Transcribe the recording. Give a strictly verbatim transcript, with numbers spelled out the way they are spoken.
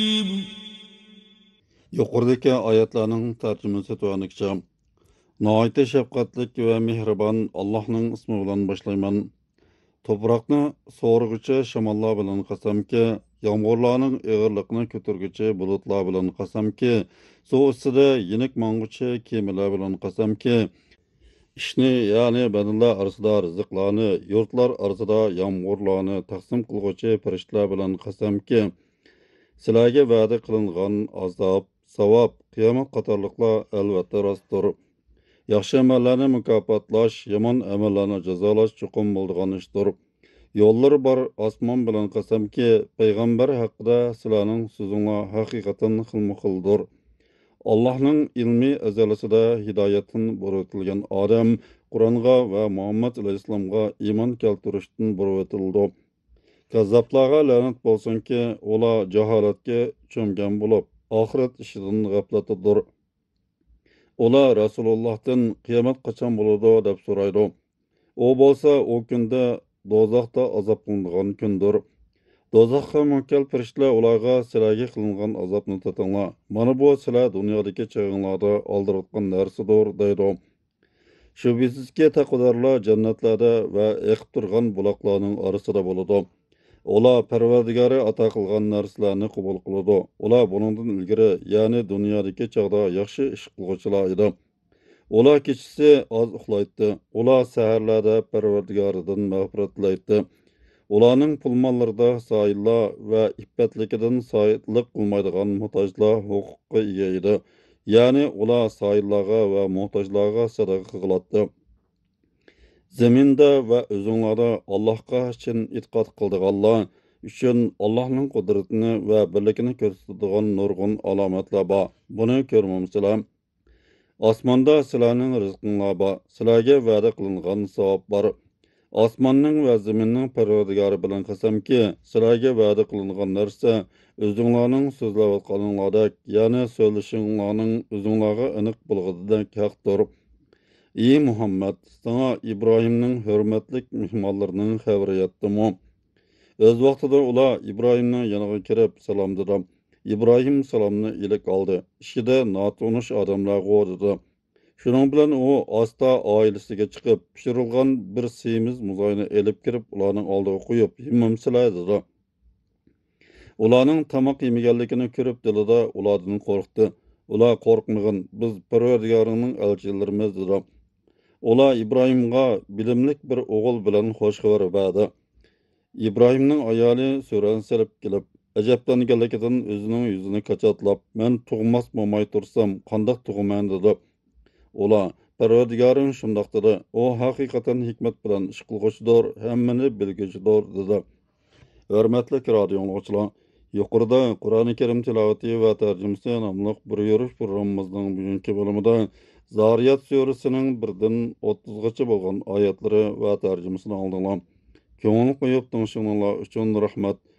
Yuqoridagi oyatlarning tarjimasi tuanikicha. Noite shafqatlik va mehribon Allohning ismi bilan boshlayman. To'proqni so'rg'ichi shamollar bilan qasamki, yomg'irlarning og'irligini ko'targuchi bulutlar bilan qasamki, suv ustida yenik mong'uchi kemalar bilan qasamki, ishni ya'ni bandalar orasida rizqlarni, yurtlar orasida yomg'irlarni taqsim qilg'uchi farishtalar bilan qasamki, sizlarga va'da qilingan azob, savob, qiyomat qatorliqlar albatta rostdir. Yaxshi amallarni mukofotlash, yomon amallarni jazolash chuqur bo'ladigan ishdir. Yo'llari bor osmon bilan qasamki, payg'ambar haqida sizlarning so'zinglar haqiqatan xilma-xildir. Allohning ilmi azalasida hidoyatdan bo'rtilgan odam Qur'onga va Muhammad alayhisolamga iymon keltirishdan bo'rtildi. Kazzablarga la'nat bo'lsinki, ular jaholatga cho'mgan bo'lib, oxirat ishidan g'aflatdadir. Ular Rasulullohdan qiyomat qachon bo'ladi deb so'raydi. U bo'lsa, u kunda dozoqda azoblanadigan kundir. Dozoqqa munkal farishtalar ularga sizlarga qilingan azobni tatinglar. Mana bu sizlar dunyodagi cheg'inglarda oldirilgan narsadir deydi. Shubhisizki taqvodorlar jannatlarda va eqib turgan buloqlarning orasida bo'ladi. Ular Parvardigori ato qilgan narsalarni qabul qiladi. Ular buningdan ilgari, ya'ni dunyodagi chog'da yaxshi ish qiluvchilar edi. Ular kechasi oz uxlaydi. Ular saharlarda Parvardigoridan mag'firat tilaydi. Ularning pul-mollarida soyillar va iffatligidan soyitlik qilmaydigan muhtojlar huquqqa ega edi. Ya'ni ular soyillarga va muhtojlarga sadaqa qiladi. Zaminda va o'zinglarda Allohga chin e'tiqod qildiganlar uchun Allohning qudratini va birligini ko'rsatadigan nurg'un alomatlar bor. Buni ko'rmamsizlar? Osmonda sizlarning rizqinglar bor. Sizlarga va'da qilingan savob bor. Osmonning va zaminning Parvardigori bilan qasamki, sizlarga va'da qilingan narsa o'zinglarning so'zlayotganinglardek, ya'ni so'zlashinglarning o'zinglarga aniq bo'lg'idek haqdir. Ey Muhammad, sana İbrahimning hurmatli mehmonlarining xabari yetdimi? O'z vaqtida ular Ibrohimning yoniga kirib salomladi. İbrahim salomni ilik oldi. Ishida notanish odamlarga dedi. Shuning bilan u asta oilasiga chiqib, pishirilgan bir semiz muzoyni elib kirib, ularning oldiga qo'yib, "Yemamsizlar" dedi. Ularning tamoq yemaganligini ko'rib, dilida ulardan qo'rqdi. Ular qo'rqmag'in, biz Parvardigorning elchilarimiz dedi. Ular İbrahimga bilimlik bir o'g'il bilan xo'sh xabar berdi. İbrahimning ayoli so'rani silib kelib, ajablanganligidan o'zining yuzini qachatlab, "Men tug'mas bo'lmay tursam, qandoq tug'man" dedi. Ular, "Parvardigoring shundoq dedi. U haqiqatan hikmat bilan ish qilg'uchidir, hammani bilguchidir" dedi. Hurmatli radio tinglovchilar, yuqorida Qur'oni Karim tilovati va tarjimasi nomli bir yurish programmamizning bugungi bo'limida Zariyat surasining birdan o'ttizgacha bo'lgan oyatlari va tarjimasini oldinglar. Ko'ngil qo'yib tinglashingiz uchun rahmat.